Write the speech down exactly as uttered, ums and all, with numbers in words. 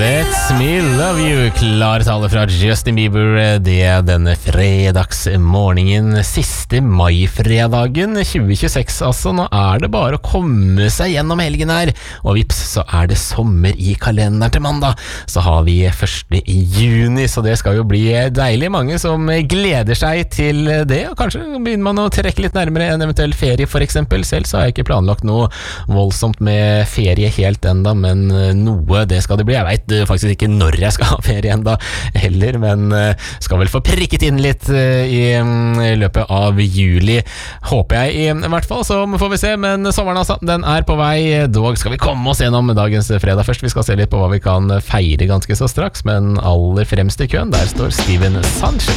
Let Me Love You, klar tale fra Justin Bieber. Det er denne fredagsmorgenen, siste mai-fredagen tjue tjueseks. Altså, nå er det bare å komme seg gjennom helgen her. Og vips, så er det sommer i kalenderen til mandag. Så har vi første i juni, så det skal jo bli deilig. Mange som gleder seg til det, og kanskje begynner man å trekke litt nærmere en eventuell ferie for eksempel. Selv så har jeg ikke planlagt noe voldsomt med ferie helt enda, men noe det skal det bli. Jeg vet faktisk ikke når jeg skal ha ferie enda heller, men skal vel få prikket inn litt i løpet av juli, håper jeg i hvert fall, så får vi se. Men sommeren altså, den er på vei. Dog skal vi komme oss gjennom dagens fredag først. Vi skal se litt på hva vi kan feire ganske så straks, men aller fremst i køen, der står Steven Sanchez.